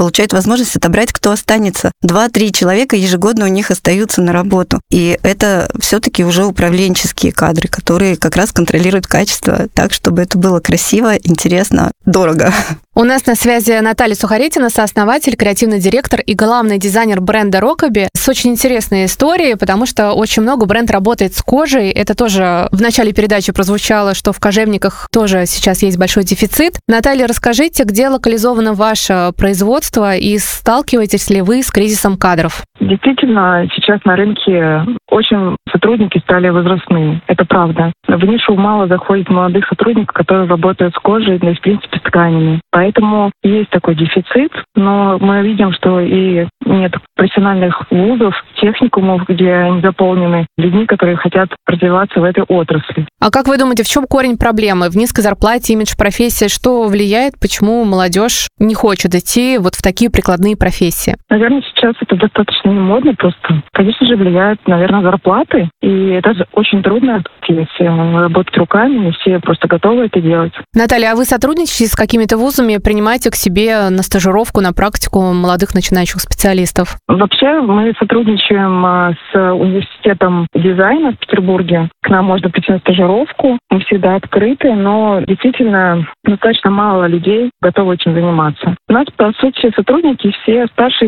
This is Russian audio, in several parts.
получают возможность отобрать, кто останется. 2-3 человека ежегодно у них остаются на работу. И это все-таки уже управленческие кадры, которые как раз контролируют качество так, чтобы это было красиво, интересно, дорого. У нас на связи Наталья Сухаритина, сооснователь, креативный директор и главный дизайнер бренда Rokeby, с очень интересной историей, потому что очень много бренд работает с кожей. Это тоже в начале передачи прозвучало, что в кожевниках тоже сейчас есть большой дефицит. Наталья, расскажите, где локализовано ваше производство и сталкиваетесь ли вы с кризисом кадров? Действительно, сейчас на рынке очень сотрудники стали возрастные. Это правда. В нишу мало заходит молодых сотрудников, которые работают с кожей, да и, в принципе, с тканями. Поэтому есть такой дефицит, но мы видим, что и нет профессиональных вузов, техникумов, где они заполнены людьми, которые хотят развиваться в этой отрасли. А как вы думаете, в чем корень проблемы? В низкой зарплате, имидж профессии? Что влияет, почему молодежь не хочет идти вот в такие прикладные профессии? Наверное, сейчас это достаточно не модно просто. Конечно же, влияют, наверное, зарплаты. И это же очень трудно, если работать руками, не все просто готовы это делать. Наталья, а вы сотрудничаете с какими-то вузами, принимаете к себе на стажировку, на практику молодых начинающих специалистов? Вообще, мы сотрудничаем с университетом дизайна в Петербурге. К нам можно прийти на стажировку. Мы всегда открыты, но действительно достаточно мало людей готовы этим заниматься. У нас, по сути, сотрудники все старше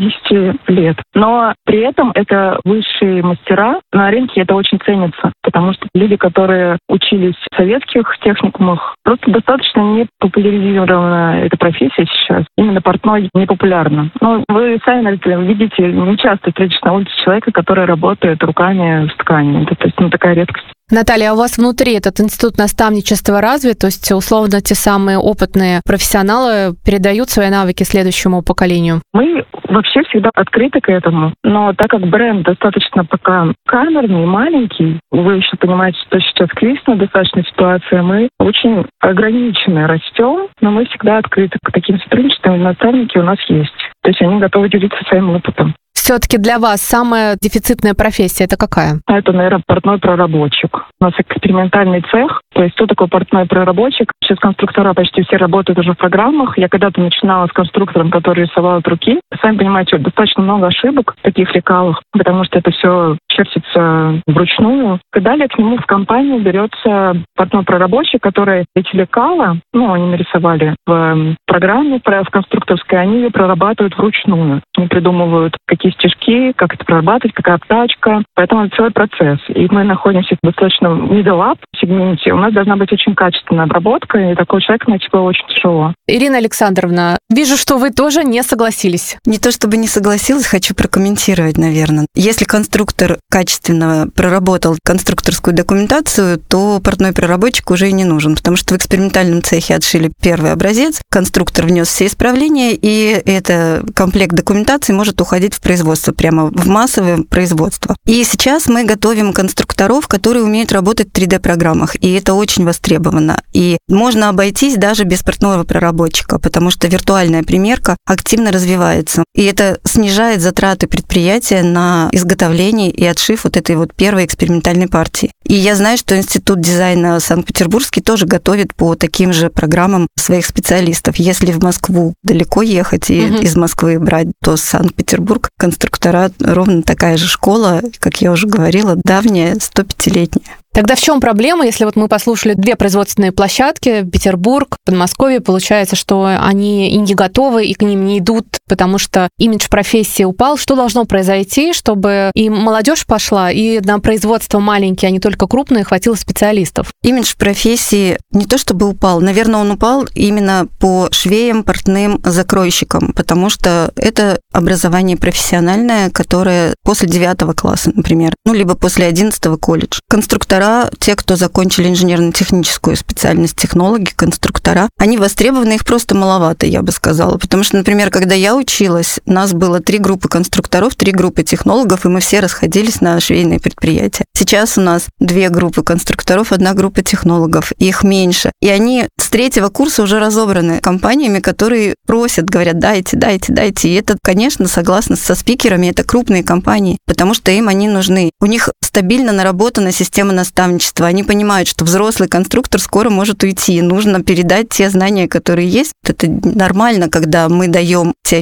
50 лет. Но при этом это высшие мастера. На рынке это очень ценится, потому что люди, которые учились в советских техникумах, просто достаточно не популяризирована эта профессия сейчас. Именно портной не популярна. Но вы сами, наверное, видите, не часто встретишь на улице человека, который работает руками с тканями. Это, то есть, такая редкость. Наталья, а у вас внутри этот институт наставничества развит? То есть, условно, те самые опытные профессионалы передают свои навыки следующему поколению? Мы вообще всегда открыты к этому. Но так как бренд достаточно пока камерный, маленький, вы еще понимаете, что сейчас кризисная достаточно ситуация, мы очень ограниченно растем, но мы всегда открыты к таким сотрудничествам, и наставники у нас есть. То есть они готовы делиться своим опытом. Все-таки для вас самая дефицитная профессия — это какая? Это, наверное, портной проработчик. У нас экспериментальный цех. То есть кто такой портной проработчик? Сейчас конструктора почти все работают уже в программах. Я когда-то начинала с конструктором, который рисовал от руки. Сами понимаете, достаточно много ошибок в таких лекалах, потому что это все чертится вручную. И далее к нему в компанию берется портной проработчик, который эти лекала, они нарисовали в программе, в конструкторской, они ее прорабатывают вручную. Они придумывают, какие стежки, как это прорабатывать, какая обтачка. Поэтому это целый процесс. И мы находимся в достаточно middle-up сегменте. У нас должна быть очень качественная обработка, и такого человека найти было очень тяжело. Ирина Александровна, вижу, что вы тоже не согласились. Не то чтобы не согласилась, хочу прокомментировать, наверное. Если конструктор качественно проработал конструкторскую документацию, то портной проработчик уже и не нужен, потому что в экспериментальном цехе отшили первый образец, конструктор внес все исправления, и этот комплект документации может уходить в производство, прямо в массовое производство. И сейчас мы готовим конструкторов, которые умеют работать в 3D-программах, и это очень востребовано. И можно обойтись даже без портного проработчика, потому что виртуальная примерка активно развивается. И это снижает затраты предприятия на изготовление и отшив вот этой вот первой экспериментальной партии. И я знаю, что Институт дизайна Санкт-Петербургский тоже готовит по таким же программам своих специалистов. Если в Москву далеко ехать и из Москвы брать, то Санкт-Петербург, конструктора, ровно такая же школа, как я уже говорила, давняя, 105-летняя. Тогда в чем проблема, если вот мы послушали две производственные площадки, Петербург, Подмосковье, получается, что они и не готовы, и к ним не идут, потому что имидж профессии упал. Что должно произойти, чтобы и молодежь пошла, и на производство маленькие, а не только крупные, хватило специалистов? Имидж профессии не то чтобы упал, наверное, он упал именно по швеям, портным, закройщикам, потому что это образование профессиональное, которое после 9 класса, например, либо после 11 колледж. Конструктора, те, кто закончили инженерно-техническую специальность, технологи, конструктора, они востребованы, их просто маловато, я бы сказала. Потому что, например, когда я училась, у нас было 3 группы конструкторов, 3 группы технологов, и мы все расходились на швейные предприятия. Сейчас у нас 2 группы конструкторов, 1 группа технологов, их меньше. И они с 3 курса уже разобраны компаниями, которые просят, говорят, дайте. И это, конечно, согласно со спикерами, это крупные компании, потому что им они нужны. У них стабильно наработана система наставничества. Они понимают, что взрослый конструктор скоро может уйти. Нужно передать те знания, которые есть. Это нормально, когда мы даем